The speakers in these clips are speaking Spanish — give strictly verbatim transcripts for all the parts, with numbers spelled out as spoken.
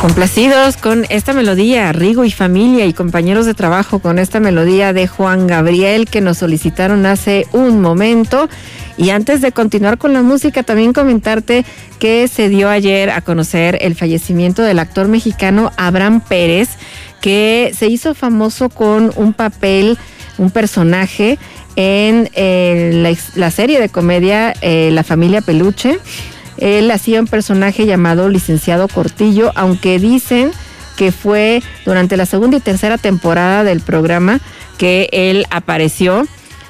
Complacidos con esta melodía, Rigo y familia y compañeros de trabajo, con esta melodía de Juan Gabriel que nos solicitaron hace un momento. Y antes de continuar con la música, también comentarte que se dio ayer a conocer el fallecimiento del actor mexicano Abraham Pérez, que se hizo famoso con un papel, un personaje en eh, la, la serie de comedia eh, La Familia Peluche. Él hacía un personaje llamado Licenciado Cortillo, aunque dicen que fue durante la segunda y tercera temporada del programa que él apareció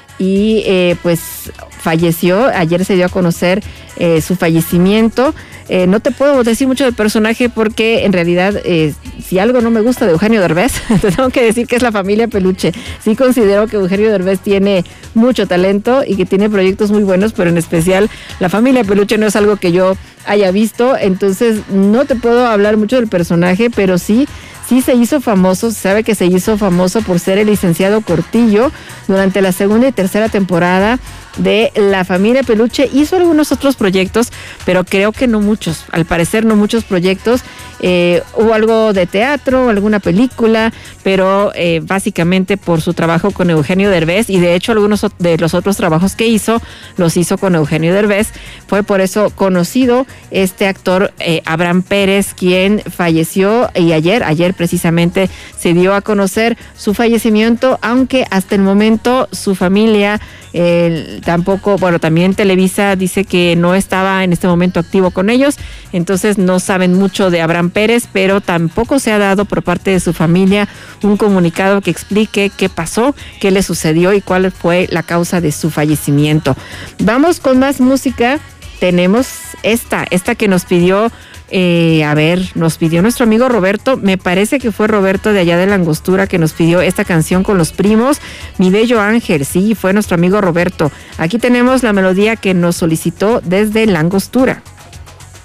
y eh, pues falleció. Ayer se dio a conocer eh, su fallecimiento. Eh, no te puedo decir mucho del personaje porque en realidad eh, si algo no me gusta de Eugenio Derbez, te tengo que decir que es La Familia Peluche. Sí considero que Eugenio Derbez tiene mucho talento y que tiene proyectos muy buenos, pero en especial La Familia Peluche no es algo que yo haya visto, entonces no te puedo hablar mucho del personaje, pero sí Sí se hizo famoso, se sabe que se hizo famoso por ser el licenciado Cortillo durante la segunda y tercera temporada de La Familia Peluche. Hizo algunos otros proyectos, pero creo que no muchos, al parecer no muchos proyectos. Eh, hubo algo de teatro, alguna película, pero eh, básicamente por su trabajo con Eugenio Derbez, y de hecho algunos de los otros trabajos que hizo, los hizo con Eugenio Derbez. Fue por eso conocido este actor eh, Abraham Pérez, quien falleció, y ayer, ayer precisamente se dio a conocer su fallecimiento, aunque hasta el momento su familia eh, tampoco, bueno, también Televisa dice que no estaba en este momento activo con ellos, entonces no saben mucho de Abraham Pérez, pero tampoco se ha dado por parte de su familia un comunicado que explique qué pasó, qué le sucedió y cuál fue la causa de su fallecimiento. Vamos con más música. Tenemos esta, esta que nos pidió Eh, a ver, nos pidió nuestro amigo Roberto, me parece que fue Roberto de allá de la Angostura que nos pidió esta canción con Los Primos, Mi Bello Ángel. Sí, fue nuestro amigo Roberto. Aquí tenemos la melodía que nos solicitó desde la Angostura.